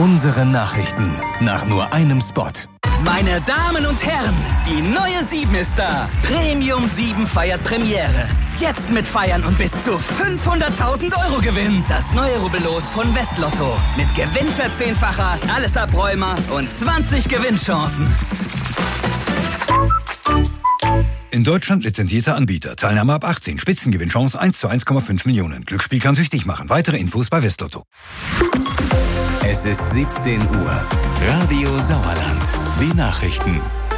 Unsere Nachrichten nach nur einem Spot. Meine Damen und Herren, die neue 7 ist da. Premium 7 feiert Premiere. Jetzt mit Feiern und bis zu 500.000 Euro Gewinn. Das neue Rubbellos von Westlotto. Mit Gewinnverzehnfacher, alles Abräumer und 20 Gewinnchancen. In Deutschland lizenzierter Anbieter. Teilnahme ab 18. Spitzengewinnchance 1 zu 1,5 Millionen. Glücksspiel kann süchtig machen. Weitere Infos bei Westlotto. Es ist 17 Uhr. Radio Sauerland. Die Nachrichten.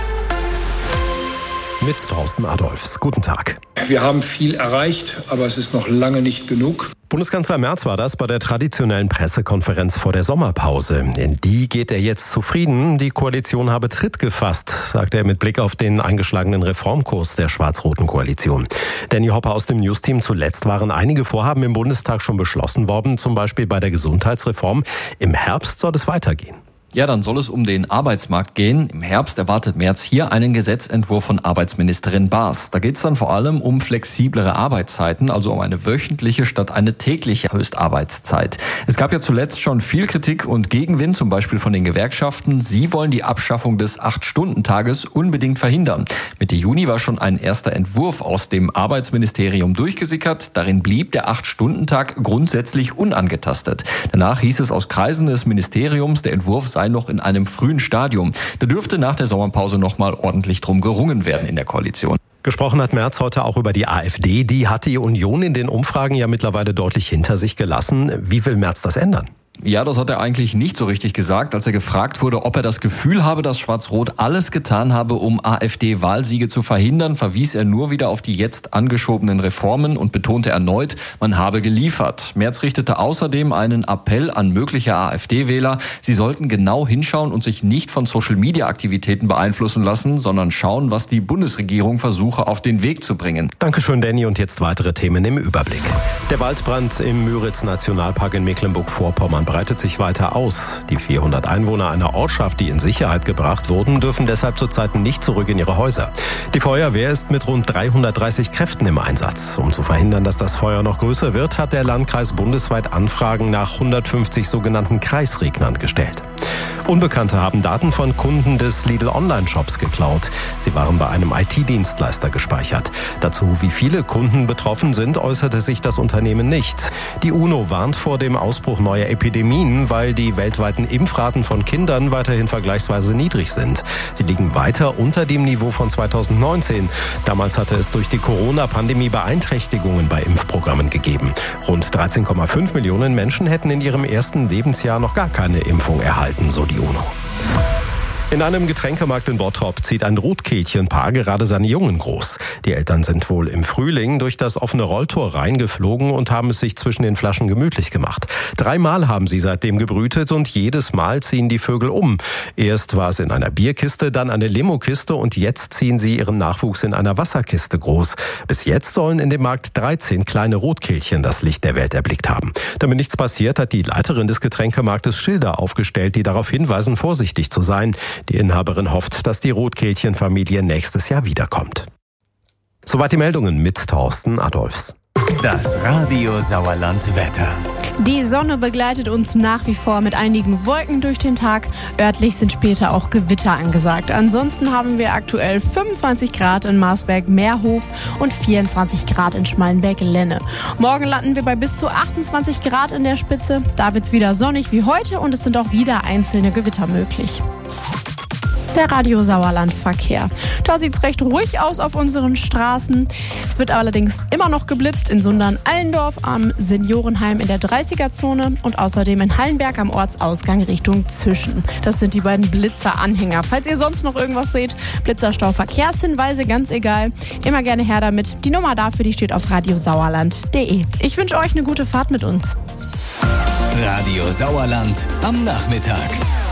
Mit Thorsten Adolphs. Guten Tag. Wir haben viel erreicht, aber es ist noch lange nicht genug. Bundeskanzler Merz war das bei der traditionellen Pressekonferenz vor der Sommerpause. In die geht er jetzt zufrieden. Die Koalition habe Tritt gefasst, sagte er mit Blick auf den eingeschlagenen Reformkurs der schwarz-roten Koalition. Danny Hopper aus dem Newsteam: Zuletzt waren einige Vorhaben im Bundestag schon beschlossen worden, zum Beispiel bei der Gesundheitsreform. Im Herbst soll es weitergehen. Ja, dann soll es um den Arbeitsmarkt gehen. Im Herbst erwartet Merz hier einen Gesetzentwurf von Arbeitsministerin Baas. Da geht es dann vor allem um flexiblere Arbeitszeiten, also um eine wöchentliche statt eine tägliche Höchstarbeitszeit. Es gab ja zuletzt schon viel Kritik und Gegenwind, zum Beispiel von den Gewerkschaften. Sie wollen die Abschaffung des 8-Stunden-Tages unbedingt verhindern. Mitte Juni war schon ein erster Entwurf aus dem Arbeitsministerium durchgesickert. Darin blieb der 8-Stunden-Tag grundsätzlich unangetastet. Danach hieß es aus Kreisen des Ministeriums, der Entwurf sei noch in einem frühen Stadium. Da dürfte nach der Sommerpause noch mal ordentlich drum gerungen werden in der Koalition. Gesprochen hat Merz heute auch über die AfD. Die hat die Union in den Umfragen ja mittlerweile deutlich hinter sich gelassen. Wie will Merz das ändern? Ja, das hat er eigentlich nicht so richtig gesagt, als er gefragt wurde, ob er das Gefühl habe, dass Schwarz-Rot alles getan habe, um AfD-Wahlsiege zu verhindern, verwies er nur wieder auf die jetzt angeschobenen Reformen und betonte erneut, man habe geliefert. Merz richtete außerdem einen Appell an mögliche AfD-Wähler. Sie sollten genau hinschauen und sich nicht von Social-Media-Aktivitäten beeinflussen lassen, sondern schauen, was die Bundesregierung versuche, auf den Weg zu bringen. Dankeschön, Danny. Und jetzt weitere Themen im Überblick. Der Waldbrand im Müritz-Nationalpark in Mecklenburg-Vorpommern breitet sich weiter aus. Die 400 Einwohner einer Ortschaft, die in Sicherheit gebracht wurden, dürfen deshalb zurzeit nicht zurück in ihre Häuser. Die Feuerwehr ist mit rund 330 Kräften im Einsatz. Um zu verhindern, dass das Feuer noch größer wird, hat der Landkreis bundesweit Anfragen nach 150 sogenannten Kreisregnern gestellt. Unbekannte haben Daten von Kunden des Lidl-Online-Shops geklaut. Sie waren bei einem IT-Dienstleister gespeichert. Dazu, wie viele Kunden betroffen sind, äußerte sich das Unternehmen nicht. Die UNO warnt vor dem Ausbruch neuer Epidemien, weil die weltweiten Impfraten von Kindern weiterhin vergleichsweise niedrig sind. Sie liegen weiter unter dem Niveau von 2019. Damals hatte es durch die Corona-Pandemie Beeinträchtigungen bei Impfprogrammen gegeben. Rund 13,5 Millionen Menschen hätten in ihrem ersten Lebensjahr noch gar keine Impfung erhalten, so die UNO. In einem Getränkemarkt in Bottrop zieht ein Rotkehlchenpaar gerade seine Jungen groß. Die Eltern sind wohl im Frühling durch das offene Rolltor reingeflogen und haben es sich zwischen den Flaschen gemütlich gemacht. 3-mal haben sie seitdem gebrütet und jedes Mal ziehen die Vögel um. Erst war es in einer Bierkiste, dann eine Limokiste und jetzt ziehen sie ihren Nachwuchs in einer Wasserkiste groß. Bis jetzt sollen in dem Markt 13 kleine Rotkehlchen das Licht der Welt erblickt haben. Damit nichts passiert, hat die Leiterin des Getränkemarktes Schilder aufgestellt, die darauf hinweisen, vorsichtig zu sein. Die Inhaberin hofft, dass die Rotkehlchenfamilie nächstes Jahr wiederkommt. Soweit die Meldungen mit Thorsten Adolphs. Das Radio Sauerland Wetter. Die Sonne begleitet uns nach wie vor mit einigen Wolken durch den Tag. Örtlich sind später auch Gewitter angesagt. Ansonsten haben wir aktuell 25 Grad in Marsberg-Meerhof und 24 Grad in Schmallenberg-Lenne. Morgen landen wir bei bis zu 28 Grad in der Spitze. Da wird's wieder sonnig wie heute und es sind auch wieder einzelne Gewitter möglich. Der Radio Sauerland Verkehr. Da sieht's recht ruhig aus auf unseren Straßen. Es wird allerdings immer noch geblitzt in Sundern-Allendorf am Seniorenheim in der 30er-Zone und außerdem in Hallenberg am Ortsausgang Richtung Züschen. Das sind die beiden Blitzer-Anhänger. Falls ihr sonst noch irgendwas seht, Blitzerstau, Verkehrshinweise, ganz egal, immer gerne her damit. Die Nummer dafür, die steht auf radiosauerland.de. Ich wünsche euch eine gute Fahrt mit uns. Radio Sauerland am Nachmittag.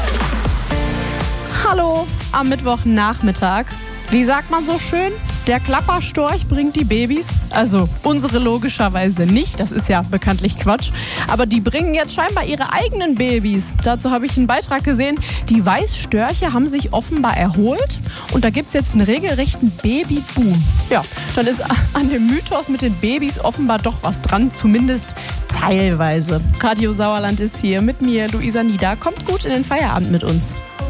Hallo, am Mittwochnachmittag. Wie sagt man so schön? Der Klapperstorch bringt die Babys. Also unsere logischerweise nicht, das ist ja bekanntlich Quatsch. Aber die bringen jetzt scheinbar ihre eigenen Babys. Dazu habe ich einen Beitrag gesehen. Die Weißstörche haben sich offenbar erholt und da gibt es jetzt einen regelrechten Babyboom. Ja, dann ist an dem Mythos mit den Babys offenbar doch was dran, zumindest teilweise. Radio Sauerland ist hier mit mir, Luisa Nieder. Kommt gut in den Feierabend mit uns.